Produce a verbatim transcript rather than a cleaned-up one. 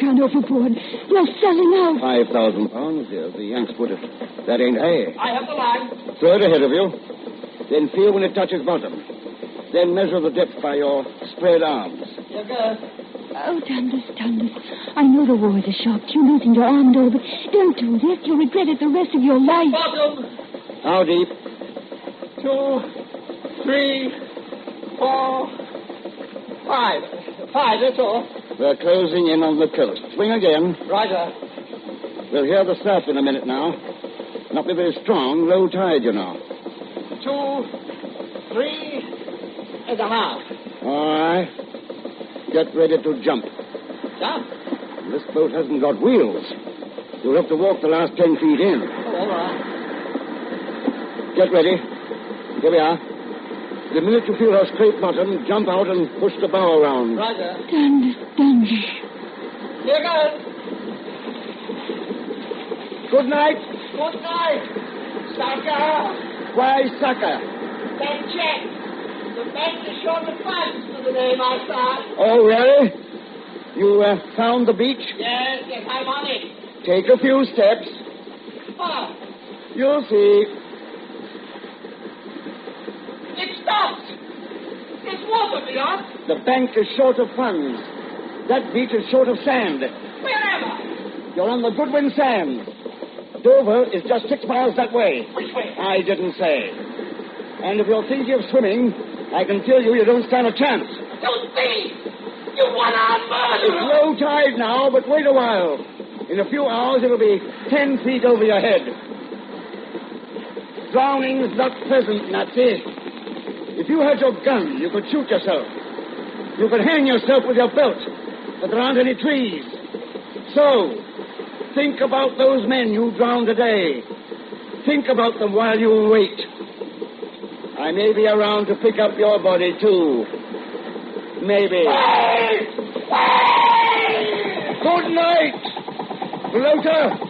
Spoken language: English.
gone overboard. You're selling out. Five thousand pounds, dear. The Yanks put it. That ain't hay. I have the line. Throw it ahead of you. Then feel when it touches bottom. Then measure the depth by your spread arms. You go. Oh, Dundas, Dundas. I know the war is a shock. You're losing your arm, though, but don't do this. You'll regret it the rest of your life. Bottom. How deep? Two, three, four, five. Five, that's all. We're closing in on the coast. Swing again. Righto. We'll hear the surf in a minute now. Not be very strong. Low tide, you know. Two, three and a half. All right. Get ready to jump. Jump? This boat hasn't got wheels. You'll have to walk the last ten feet in. Oh, all right. Get ready. Here we are. The minute you feel her straight bottom, jump out and push the bow around. Roger. Dundas, Dundas. Here goes. Good night. Good night. Sucker. Why, sucker? Then check. The bank is short of funds for the name I saw. Oh, really? You uh, found the beach? Yes, yes, I'm on it. Take a few steps. Oh, You'll see. it stopped. It's water beyond. The bank is short of funds. That beach is short of sand. Where am I? You're on the Goodwin Sands. Dover is just six miles that way. Which way? I didn't say. And if you're thinking of swimming, I can tell you you don't stand a chance. Don't be. You one-armed It's murderer. low tide now, but wait a while. In a few hours, it'll be ten feet over your head. Drowning's not pleasant, Nazi. If you had your gun, you could shoot yourself. You could hang yourself with your belt, but there aren't any trees. So, think about those men you drowned today. Think about them while you wait. I may be around to pick up your body, too. Maybe. Good night, floater.